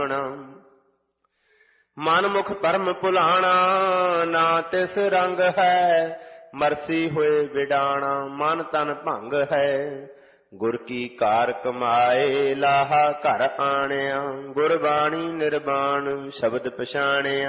ਮਨ ਮੁਖ ਪਰਮ ਭੁਲਾਣਾ, ਨਾ ਤਿਸ ਰੰਗ ਹੈ। ਮਰਸੀ ਹੋਏ ਵਿਡਾਣਾ, ਮਨ ਤਨ ਭੰਗ ਹੈ। ਗੁਰ ਕੀ ਕਾਰ ਕਮਾਏ, ਲਾਹਾ ਘਰ ਆਣਿਆ। ਗੁਰਬਾਣੀ ਨਿਰਵਾਣ, ਸ਼ਬਦ ਪਛਾਣਿਆ।